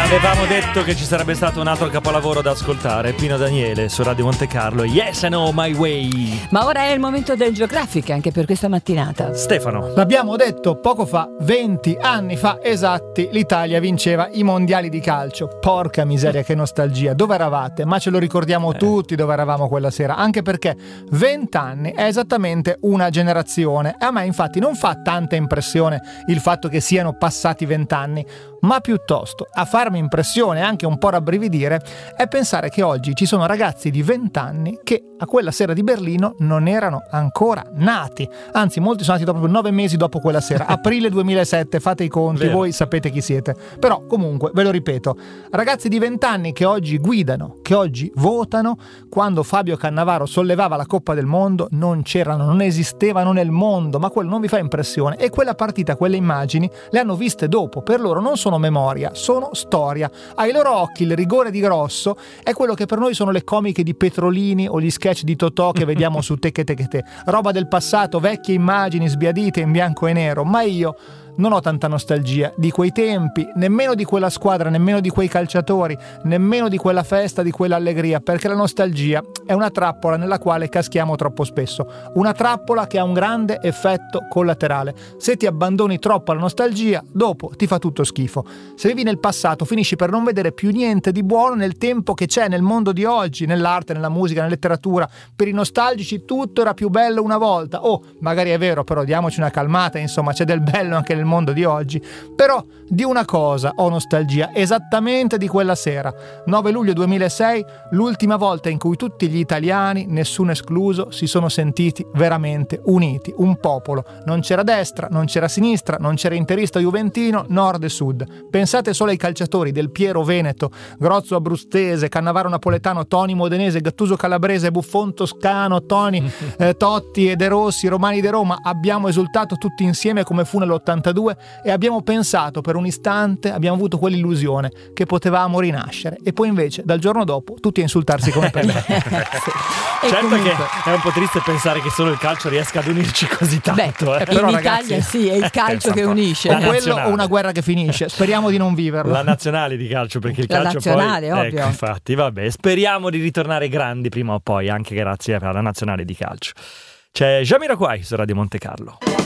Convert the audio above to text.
Avevamo detto che ci sarebbe stato un altro capolavoro da ascoltare, Pino Daniele su Radio Monte Carlo, Yes I Know My Way. Ma ora è il momento del Geographic anche per questa mattinata. Stefano. L'abbiamo detto poco fa, 20 anni fa esatti, l'Italia vinceva i mondiali di calcio. Porca miseria, che nostalgia. Dove eravate? Ma ce lo ricordiamo tutti dove eravamo quella sera, anche perché 20 anni è esattamente una generazione. A me infatti non fa tanta impressione il fatto che siano passati 20 anni, ma piuttosto a farmi impressione, anche un po' rabbrividire, è pensare che oggi ci sono ragazzi di 20 anni che a quella sera di Berlino non erano ancora nati, anzi molti sono nati proprio 9 mesi dopo quella sera, aprile 2007, fate i conti, Vero. Voi sapete chi siete, però comunque ve lo ripeto, ragazzi di 20 anni che oggi guidano, che oggi votano. Quando Fabio Cannavaro sollevava la Coppa del Mondo non c'erano, non esistevano nel mondo, ma quello non vi fa impressione? E quella partita, quelle immagini le hanno viste dopo, per loro non sono memoria, sono storia. Ai loro occhi il rigore di Grosso è quello che per noi sono le comiche di Petrolini o gli sketch di Totò che vediamo su Tecche Tecche Te, roba del passato, vecchie immagini sbiadite in bianco e nero. Ma io non ho tanta nostalgia di quei tempi, nemmeno di quella squadra, nemmeno di quei calciatori, nemmeno di quella festa, di quell'allegria, perché la nostalgia è una trappola nella quale caschiamo troppo spesso, una trappola che ha un grande effetto collaterale. Se ti abbandoni troppo alla nostalgia, dopo ti fa tutto schifo. Se vivi nel passato finisci per non vedere più niente di buono nel tempo che c'è nel mondo di oggi, nell'arte, nella musica, nella letteratura. Per i nostalgici tutto era più bello una volta. Oh, magari è vero, però diamoci una calmata, insomma, c'è del bello anche nel mondo di oggi. Però di una cosa ho nostalgia, esattamente di quella sera, 9 luglio 2006, l'ultima volta in cui tutti gli italiani, nessuno escluso, si sono sentiti veramente uniti, un popolo. Non c'era destra, non c'era sinistra, non c'era interista juventino, nord e sud. Pensate solo ai calciatori del Piero Veneto, Grozzo Abruzzese, Cannavaro Napoletano, Toni Modenese, Gattuso Calabrese, Buffon Toscano, Toni Totti e De Rossi, Romani de Roma. Abbiamo esultato tutti insieme come fu nell'82 e abbiamo pensato per un istante, abbiamo avuto quell'illusione che potevamo rinascere, e poi invece dal giorno dopo tutti a insultarsi come prima. Certo comunque, che è un po' triste pensare che solo il calcio riesca ad unirci così tanto. però, in ragazzi, Italia sì, è il calcio che unisce. O quello nazionale. o una guerra che finisce. Speriamo di non viverla. La nazionale di calcio, perché il La calcio nazionale, poi ovvio. ecco, infatti, vabbè, speriamo di ritornare grandi prima o poi, anche grazie alla nazionale di calcio. C'è Jamiroquai su Radio Monte Carlo.